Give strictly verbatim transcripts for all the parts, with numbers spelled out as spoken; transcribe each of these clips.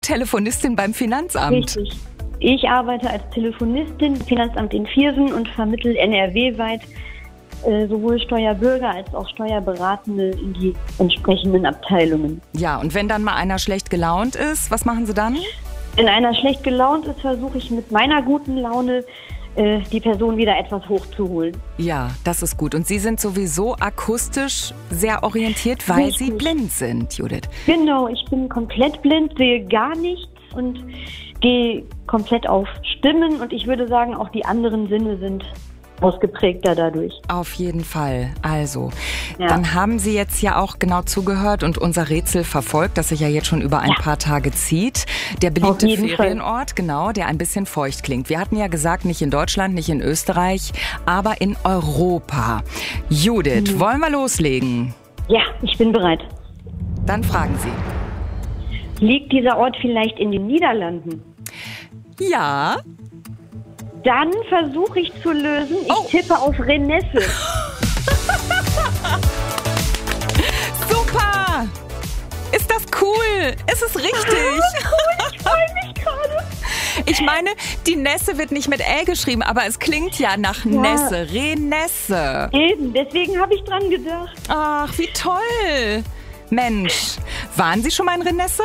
Telefonistin beim Finanzamt. Richtig. Ich arbeite als Telefonistin im Finanzamt in Viersen und vermittle N R W-weit äh, sowohl Steuerbürger als auch Steuerberatende in die entsprechenden Abteilungen. Ja, und wenn dann mal einer schlecht gelaunt ist, was machen Sie dann? Wenn einer schlecht gelaunt ist, versuche ich mit meiner guten Laune äh, die Person wieder etwas hochzuholen. Ja, das ist gut. Und Sie sind sowieso akustisch sehr orientiert, weil Richtig. Sie blind sind, Judith. Genau, ich bin komplett blind, sehe gar nichts und gehe komplett auf Stimmen und ich würde sagen, auch die anderen Sinne sind ausgeprägter dadurch. Auf jeden Fall. Also, Ja. dann haben Sie jetzt ja auch genau zugehört und unser Rätsel verfolgt, das sich ja jetzt schon über ein Ja. paar Tage zieht. Der beliebte Auf jeden Ferienort, genau, der ein bisschen feucht klingt. Wir hatten ja gesagt, nicht in Deutschland, nicht in Österreich, aber in Europa. Judith, Mhm. wollen wir loslegen? Ja, ich bin bereit. Dann fragen Sie. Liegt dieser Ort vielleicht in den Niederlanden? Ja. Dann versuche ich zu lösen. Ich Oh. tippe auf Renesse. Super! Ist das cool? Es ist richtig. Ich freue mich gerade. Ich meine, die Nässe wird nicht mit L geschrieben, aber es klingt ja nach Ja. Nässe. Renesse. Eben, deswegen habe ich dran gedacht. Ach, wie toll. Mensch, waren Sie schon mal in Renesse?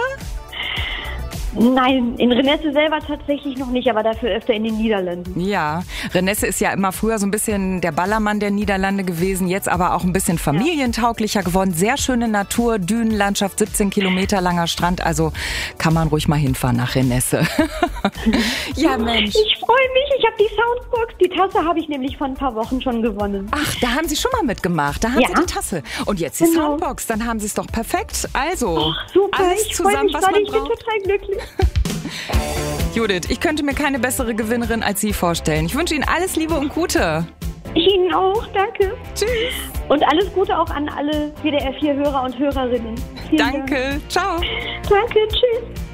Nein, in Renesse selber tatsächlich noch nicht, aber dafür öfter in den Niederlanden. Ja, Renesse ist ja immer früher so ein bisschen der Ballermann der Niederlande gewesen, jetzt aber auch ein bisschen familientauglicher geworden. Sehr schöne Natur, Dünenlandschaft, siebzehn Kilometer langer Strand, also kann man ruhig mal hinfahren nach Renesse. Ja, Mensch. Ich freue mich, ich habe die Soundbox. Die Tasse habe ich nämlich vor ein paar Wochen schon gewonnen. Ach, da haben Sie schon mal mitgemacht, da haben Ja. Sie die Tasse. Und jetzt die Genau. Soundbox, dann haben Sie es doch perfekt. Also, Ach, super, alles ich freue zusammen, mich was gerade, man ich bin braucht. total glücklich. Judith, ich könnte mir keine bessere Gewinnerin als Sie vorstellen. Ich wünsche Ihnen alles Liebe und Gute. Ich Ihnen auch, danke. Tschüss. Und alles Gute auch an alle W D R vier Hörer und Hörerinnen. Vielen Danke. Ciao. Dank. Danke, tschüss.